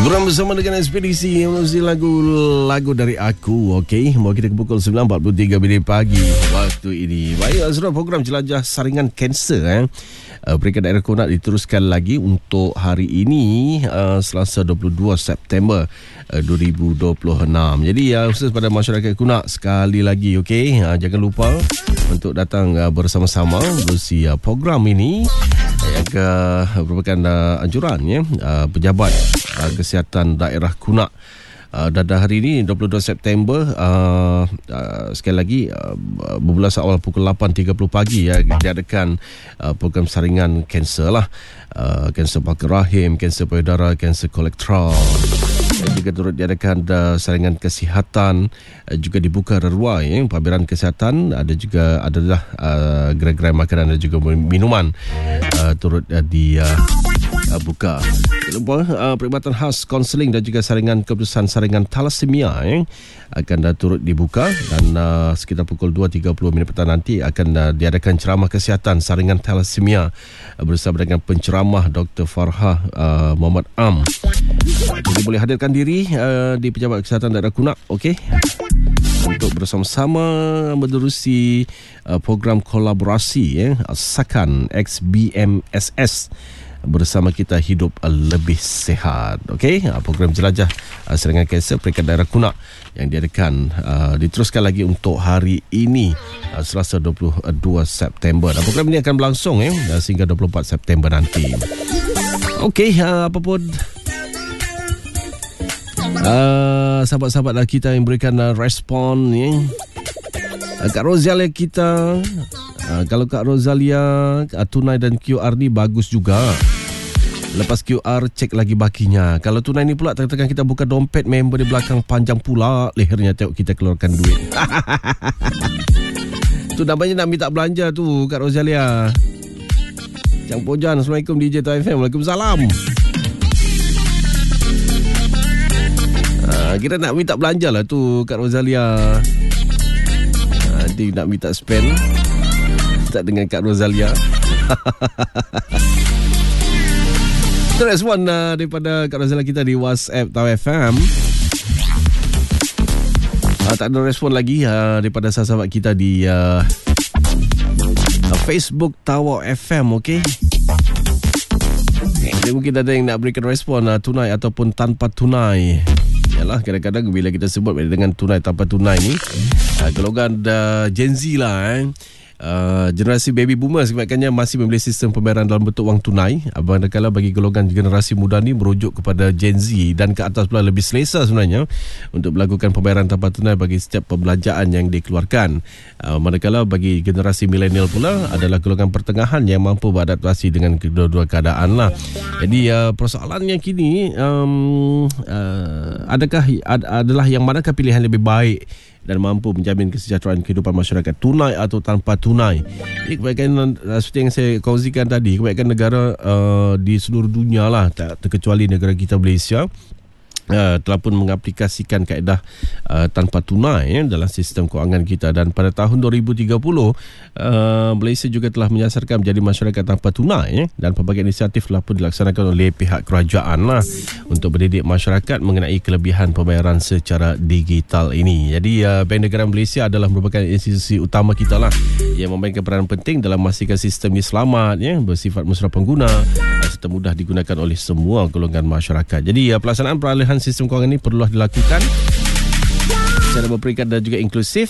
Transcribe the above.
Hiburan bersama dengan Ekspedisi Mesti lagu dari aku. Okey, bawa kita ke pukul 9.43 pagi waktu ini. Baik, Azra, program jelajah saringan kanser peringkat daerah Konat diteruskan lagi untuk hari ini, Selasa 22 September 2026. Jadi khusus pada masyarakat Konat sekali lagi, okey, jangan lupa untuk datang bersama-sama berusi program ini yang merupakan anjuran pejabat kesihatan daerah Konat. Dan hari ini 22 September sekali lagi bermula awal pukul 8.30 pagi diadakan program saringan kanser lah, kanser paru rahim, kanser payudara, kanser kolektoral. Juga turut diadakan saringan kesihatan, juga dibuka reruai pameran kesihatan, ada juga adalah gerai-gerai makanan dan juga minuman turut dibuka. Jangan lupa perkhidmatan khas konseling dan juga saringan keputusan saringan thalassemia akan turut dibuka, dan sekitar pukul 2.30 petang nanti akan diadakan ceramah kesihatan saringan thalassemia bersama dengan penceramah Dr. Farhah Muhammad Am. Jadi boleh hadirkan diri di Pejabat Kesihatan Daerah Konat, okey, untuk bersama-sama menerusi program kolaborasi Sakan XBMSS bersama kita hidup lebih sihat. Okey, program jelajah saringan kanser peringkat daerah Konat yang diadakan diteruskan lagi untuk hari ini, Selasa 22 September. Dan program ini akan berlangsung sehingga 24 September nanti. Okey, apa pun sahabat-sahabat kita yang berikan respon Kak Rozalia kita, kalau Kak Rozalia tunai dan QR ni bagus juga. Lepas QR cek lagi bakinya. Kalau tunai ni pula katakan kita buka dompet, member di belakang panjang pula lehernya tengok kita keluarkan duit. Tu namanya nak minta belanja tu Kak Rozalia. Cang Pojan, Assalamualaikum DJ TFM. Waalaikumsalam. Kita nak minta belanja lah tu Kak Rozalia. Dia nak minta spend tak dengan Kak Rozalia. Itu respon daripada Kak Rozalia kita di WhatsApp Tau FM. Tak ada respon lagi daripada sahabat kita di Facebook Tau FM. Okey, jadi mungkin ada yang nak berikan respon tunai ataupun tanpa tunai. Yalah, kadang-kadang bila kita sebut dengan tunai tanpa tunai ni, golongan Gen Z lah, generasi baby boomers kebanyakannya masih membeli sistem pembayaran dalam bentuk wang tunai. Manakala bagi golongan generasi muda ni merujuk kepada Gen Z dan ke atas pula lebih selesa sebenarnya untuk melakukan pembayaran tanpa tunai bagi setiap pembelanjaan yang dikeluarkan. Manakala bagi generasi milenial pula adalah golongan pertengahan yang mampu beradaptasi dengan kedua-dua keadaan lah. Jadi persoalannya kini adalah yang manakah pilihan lebih baik dan mampu menjamin kesejahteraan kehidupan masyarakat, tunai atau tanpa tunai. Ini kebanyakan seperti yang saya kongsikan tadi, kebanyakan negara di seluruh dunia lah, tak terkecuali negara kita Malaysia, telah pun mengaplikasikan kaedah tanpa tunai dalam sistem kewangan kita. Dan pada tahun 2030 Malaysia juga telah menyasarkan menjadi masyarakat tanpa tunai, dan pelbagai inisiatif telah pun dilaksanakan oleh pihak kerajaan lah untuk mendidik masyarakat mengenai kelebihan pembayaran secara digital ini. Jadi Bank Negara Malaysia adalah merupakan institusi utama kita lah yang memainkan peranan penting dalam memastikan sistem ini selamat, bersifat musyawarah pengguna serta mudah digunakan oleh semua golongan masyarakat. Jadi pelaksanaan peralihan sistem kewangan ini perlulah dilakukan secara berperingkat dan juga inklusif,